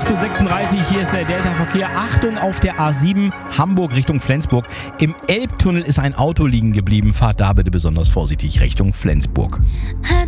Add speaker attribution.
Speaker 1: 8.36 Uhr, hier ist der Delta-Verkehr. Achtung auf der A7 Hamburg Richtung Flensburg. Im Elbtunnel ist ein Auto liegen geblieben. Fahrt da bitte besonders vorsichtig Richtung Flensburg.